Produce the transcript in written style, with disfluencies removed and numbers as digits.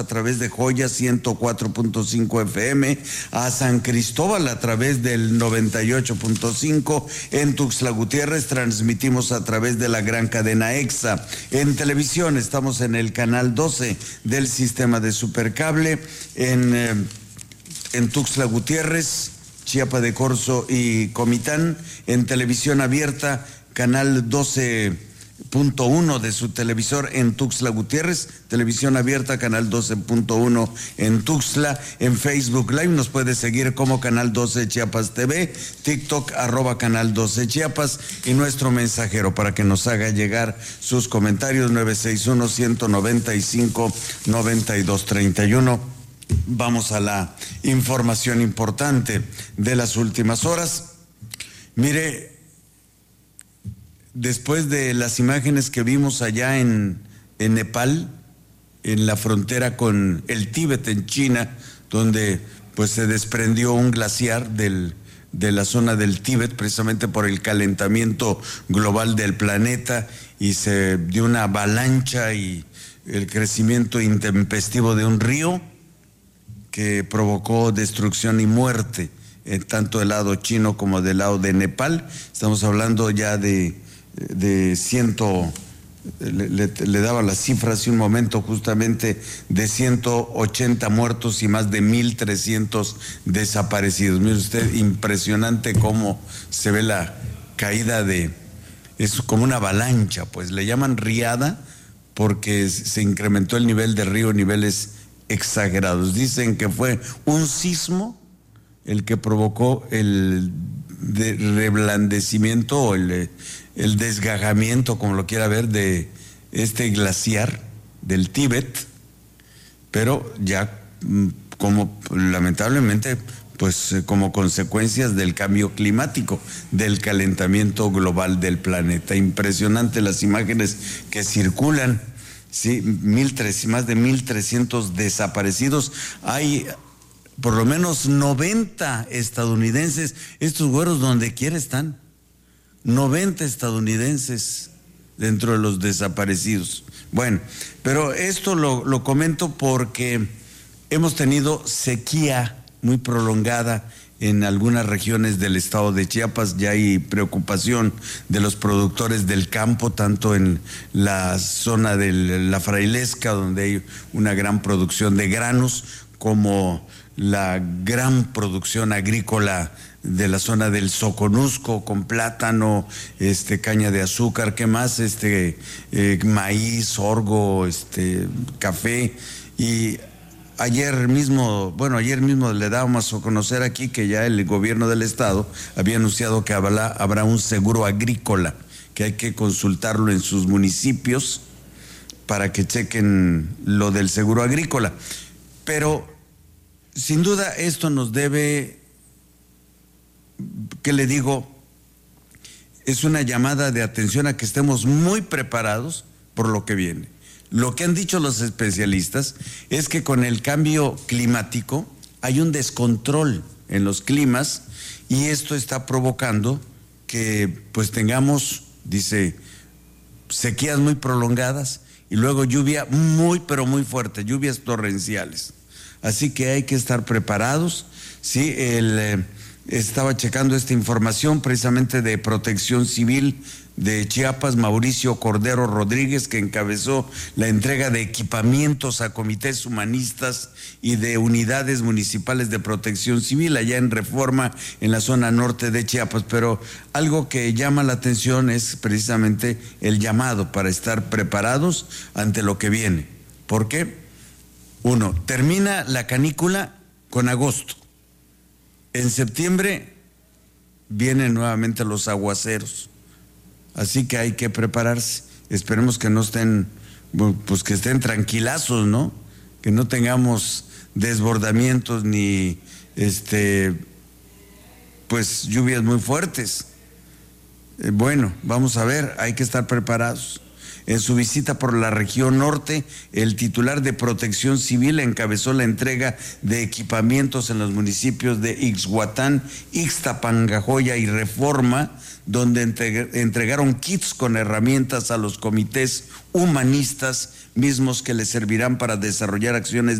a través de Joya 104.5 FM, a San Cristóbal a través del 98.5, en Tuxtla Gutiérrez transmitimos a través de la gran cadena EXA. En televisión estamos en el canal 12 del sistema de Supercable, en Tuxtla Gutiérrez, Chiapa de Corzo y Comitán. En televisión abierta, canal 12.1 de su televisor en Tuxtla Gutiérrez, televisión abierta, canal 12.1 en Tuxtla. En Facebook Live nos puede seguir como Canal 12 Chiapas TV, TikTok @Canal 12 Chiapas, y nuestro mensajero para que nos haga llegar sus comentarios 961-195-9231. Vamos a la información importante de las últimas horas. Mire, después de las imágenes que vimos allá en Nepal, en la frontera con el Tíbet en China, donde pues se desprendió un glaciar de la zona del Tíbet precisamente por el calentamiento global del planeta, y se dio una avalancha y el crecimiento intempestivo de un río que provocó destrucción y muerte tanto del lado chino como del lado de Nepal. Estamos hablando ya le daba las cifras hace un momento justamente de 180 muertos y más de 1,300 desaparecidos. Mire usted, impresionante cómo se ve la caída es como una avalancha, pues le llaman riada porque se incrementó el nivel del río, niveles exagerados. Dicen que fue un sismo el que provocó el reblandecimiento o el desgajamiento, como lo quiera ver, de este glaciar del Tíbet, pero ya como lamentablemente pues como consecuencias del cambio climático, del calentamiento global del planeta. Impresionante las imágenes que circulan. Sí, más de 1,300 desaparecidos. Hay por lo menos 90 estadounidenses. Estos güeros donde quiera están. 90 estadounidenses dentro de los desaparecidos. Bueno, pero esto lo comento porque hemos tenido sequía muy prolongada en algunas regiones del estado de Chiapas. Ya hay preocupación de los productores del campo, tanto en la zona de la Frailesca, donde hay una gran producción de granos, como la gran producción agrícola de la zona del Soconusco, con plátano, caña de azúcar, ¿qué más? Maíz, sorgo, café. Y ayer mismo le dábamos a conocer aquí que ya el gobierno del estado había anunciado que habrá un seguro agrícola, que hay que consultarlo en sus municipios para que chequen lo del seguro agrícola. Pero sin duda esto nos debe, ¿qué le digo? Es una llamada de atención a que estemos muy preparados por lo que viene. Lo que han dicho los especialistas es que con el cambio climático hay un descontrol en los climas, y esto está provocando que pues tengamos, dice, sequías muy prolongadas y luego lluvia muy pero muy fuerte, lluvias torrenciales. Así que hay que estar preparados. Sí, estaba checando esta información precisamente de Protección Civil de Chiapas, Mauricio Cordero Rodríguez, que encabezó la entrega de equipamientos a comités humanistas y de unidades municipales de protección civil allá en Reforma, en la zona norte de Chiapas. Pero algo que llama la atención es precisamente el llamado para estar preparados ante lo que viene. ¿Por qué? Uno, termina la canícula con agosto. En septiembre vienen nuevamente los aguaceros. Así que hay que prepararse. Esperemos que no estén, pues que estén tranquilazos, ¿no? Que no tengamos desbordamientos ni pues lluvias muy fuertes. Bueno, vamos a ver, hay que estar preparados. En su visita por la región norte, el titular de Protección Civil encabezó la entrega de equipamientos en los municipios de Ixhuatán, Ixtapangajoya y Reforma, donde entregaron kits con herramientas a los comités humanistas mismos que le servirán para desarrollar acciones